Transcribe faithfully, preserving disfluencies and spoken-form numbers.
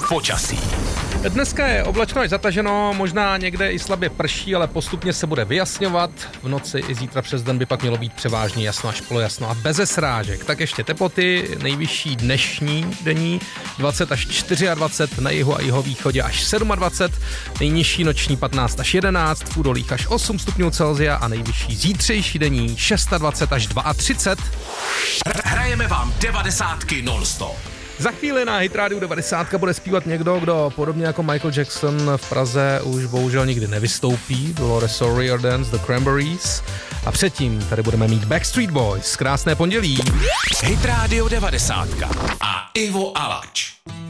počasí. Dneska je oblačno až zataženo, možná někde i slabě prší, ale postupně se bude vyjasňovat. V noci i zítra přes den by pak mělo být převážně jasno až polojasno a beze srážek. Tak ještě teploty, nejvyšší dnešní denní dvacet až dvacet čtyři, na jihu a jihovýchodě až dvacet sedm, nejnižší noční patnáct až jedenáct, v údolích až osm stupňů Celsia a nejvyšší zítřejší denní dvacet šest až třicet dva. Hrajeme vám devadesátky non-stop. Za chvíli na Hit Radio devadesát bude zpívat někdo, kdo podobně jako Michael Jackson v Praze už bohužel nikdy nevystoupí. Dolores O'Riordan, The Cranberries. A předtím tady budeme mít Backstreet Boys. Krásné pondělí. Hit Radio devadesát a Ivo Alač.